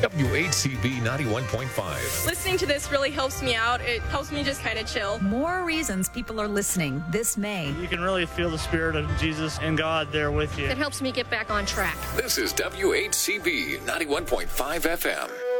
WHCB 91.5. Listening to this really helps me out. It helps me just kind of chill. More reasons people are listening this May. You can really feel the spirit of Jesus and God there with you. It helps me get back on track. This is WHCB 91.5 FM.